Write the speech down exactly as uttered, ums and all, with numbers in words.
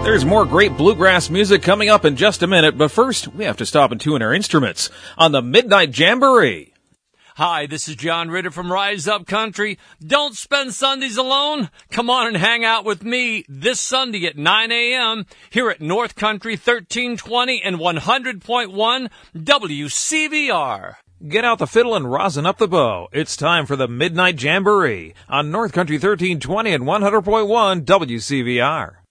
There's more great bluegrass music coming up in just a minute, but first, we have to stop and tune our instruments on the Midnight Jamboree. Hi, this is John Ritter from Rise Up Country. Don't spend Sundays alone. Come on and hang out with me this Sunday at nine a.m. here at North Country thirteen twenty and one hundred point one W C V R. Get out the fiddle and rosin up the bow. It's time for the Midnight Jamboree on North Country thirteen twenty and one hundred point one W C V R.